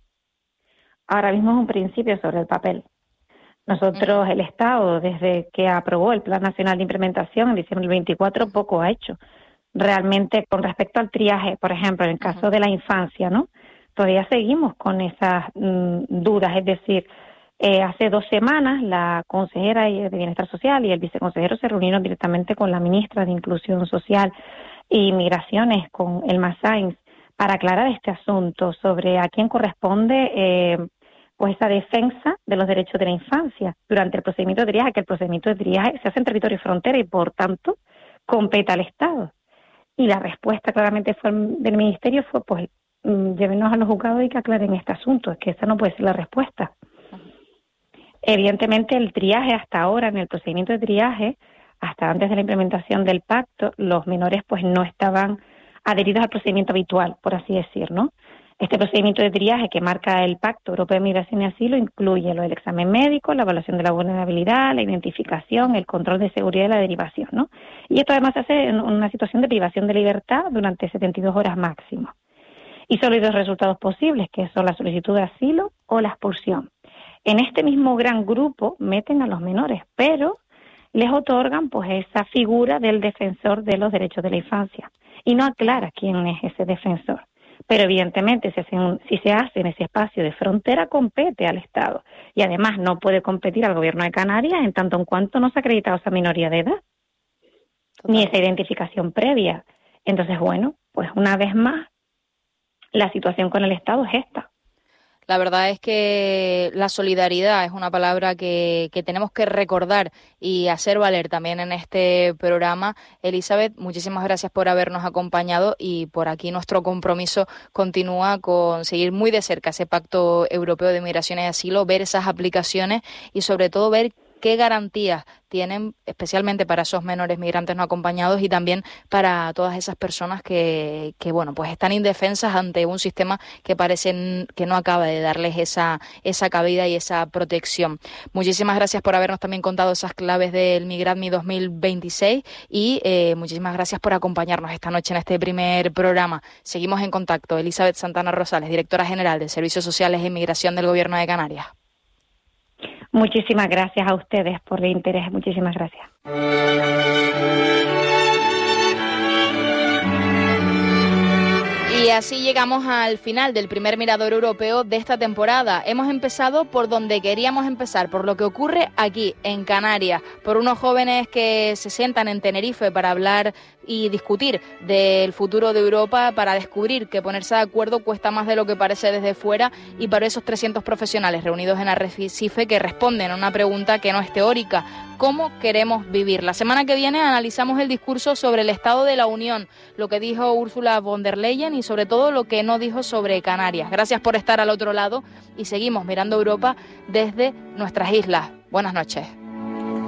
Ahora mismo es un principio sobre el papel. Nosotros, el Estado, desde que aprobó el Plan Nacional de Implementación en diciembre del 24, poco ha hecho. Realmente, con respecto al triaje, por ejemplo, en el caso de la infancia, ¿no? Todavía seguimos con esas dudas, es decir, hace 2 semanas la consejera de Bienestar Social y el viceconsejero se reunieron directamente con la ministra de Inclusión Social y Migraciones, con Elma Sainz, para aclarar este asunto sobre a quién corresponde pues esa defensa de los derechos de la infancia durante el procedimiento de triaje, que el procedimiento de triaje se hace en territorio frontera y por tanto compete al Estado. Y la respuesta claramente del Ministerio fue pues llévenos a los juzgados y que aclaren este asunto, es que esa no puede ser la respuesta. Evidentemente el triaje hasta ahora, en el procedimiento de triaje, hasta antes de la implementación del pacto, los menores pues no estaban adheridos al procedimiento habitual, por así decir, ¿no? Este procedimiento de triaje que marca el Pacto Europeo de Migración y Asilo incluye lo del examen médico, la evaluación de la vulnerabilidad, la identificación, el control de seguridad y la derivación, ¿no? Y esto además se hace en una situación de privación de libertad durante 72 horas máximo. Y solo hay 2 resultados posibles, que son la solicitud de asilo o la expulsión. En este mismo gran grupo meten a los menores, pero les otorgan pues esa figura del defensor de los derechos de la infancia. Y no aclara quién es ese defensor. Pero evidentemente si se hace en ese espacio de frontera, compete al Estado. Y además no puede competir al Gobierno de Canarias en tanto en cuanto no se ha acreditado esa minoría de edad, ni esa identificación previa. Entonces, bueno, pues una vez más, la situación con el Estado es esta. La verdad es que la solidaridad es una palabra que tenemos que recordar y hacer valer también en este programa. Elizabeth, muchísimas gracias por habernos acompañado y por aquí nuestro compromiso continúa con seguir muy de cerca ese Pacto Europeo de Migración y Asilo, ver esas aplicaciones y sobre todo ver qué garantías tienen, especialmente para esos menores migrantes no acompañados y también para todas esas personas que bueno, pues están indefensas ante un sistema que parece que no acaba de darles esa cabida y esa protección. Muchísimas gracias por habernos también contado esas claves del Migradmi 2026 y muchísimas gracias por acompañarnos esta noche en este primer programa. Seguimos en contacto. Elizabeth Santana Rosales, directora general de Servicios Sociales e Inmigración del Gobierno de Canarias. Muchísimas gracias a ustedes por el interés. Muchísimas gracias. Y así llegamos al final del primer Mirador Europeo de esta temporada. Hemos empezado por donde queríamos empezar, por lo que ocurre aquí, en Canarias, por unos jóvenes que se sientan en Tenerife para hablar y discutir del futuro de Europa, para descubrir que ponerse de acuerdo cuesta más de lo que parece desde fuera, y para esos 300 profesionales reunidos en Arrecife que responden a una pregunta que no es teórica: ¿cómo queremos vivir? La semana que viene analizamos el discurso sobre el Estado de la Unión, lo que dijo Ursula von der Leyen y sobre todo lo que no dijo sobre Canarias. Gracias por estar al otro lado y seguimos mirando Europa desde nuestras islas. Buenas noches.